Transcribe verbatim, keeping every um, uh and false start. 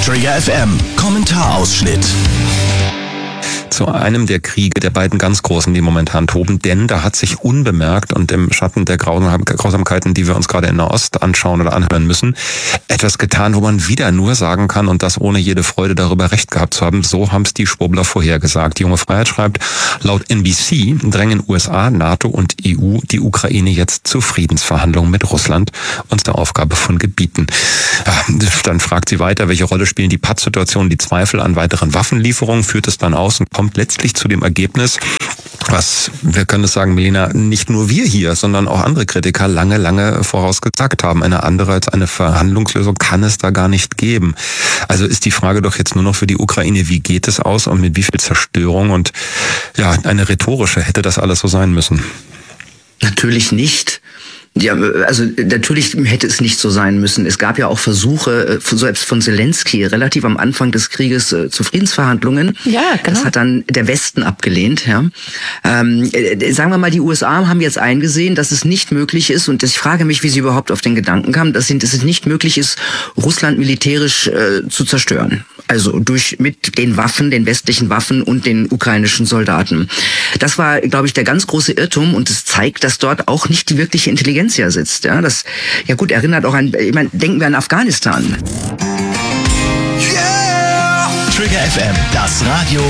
Trigger F M, Kommentarausschnitt. Zu einem der Kriege der beiden ganz großen, die momentan toben, denn da hat sich unbemerkt und im Schatten der Grausamkeiten, die wir uns gerade in Nahost anschauen oder anhören müssen, etwas getan, wo man wieder nur sagen kann, und das ohne jede Freude darüber recht gehabt zu haben, so haben es die Schwurbler vorhergesagt. Die Junge Freiheit schreibt, laut N B C drängen U S A, NATO und E U die Ukraine jetzt zu Friedensverhandlungen mit Russland und der Aufgabe von Gebieten. Dann fragt sie weiter, welche Rolle spielen die Pattsituationen, die Zweifel an weiteren Waffenlieferungen, führt es dann aus und kommt letztlich zu dem Ergebnis, was, wir können es sagen, Melina, nicht nur wir hier, sondern auch andere Kritiker lange, lange vorausgesagt haben. Eine andere als eine Verhandlungslösung kann es da gar nicht geben. Also ist die Frage doch jetzt nur noch für die Ukraine, wie geht es aus und mit wie viel Zerstörung? Und ja, eine rhetorische hätte das alles so sein müssen. Natürlich nicht. Ja, also natürlich hätte es nicht so sein müssen. Es gab ja auch Versuche, selbst von Zelensky, relativ am Anfang des Krieges zu Friedensverhandlungen. Ja, genau. Das hat dann der Westen abgelehnt. Ja. Ähm, sagen wir mal, die U S A haben jetzt eingesehen, dass es nicht möglich ist, und ich frage mich, wie sie überhaupt auf den Gedanken kamen, dass es nicht möglich ist, Russland militärisch äh, zu zerstören. Also durch mit den Waffen, den westlichen Waffen und den ukrainischen Soldaten. Das war, glaube ich, der ganz große Irrtum, und es zeigt, dass dort auch nicht die wirkliche Intelligenz sitzt. Ja, das, ja gut, erinnert auch an, ich meine, denken wir an Afghanistan. Yeah! Trigger F M, das Radio